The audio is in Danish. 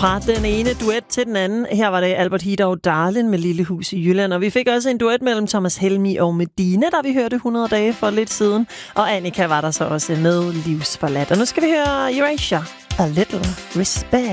Fra den ene duet til den anden. Her var det Albert Heath Darlin med Lille Hus i Jylland. Og vi fik også en duet mellem Thomas Helmig og Medina, da vi hørte 100 dage for lidt siden. Og Annika var der så også med Livsforladt. Og nu skal vi høre Erasure, A Little Respect.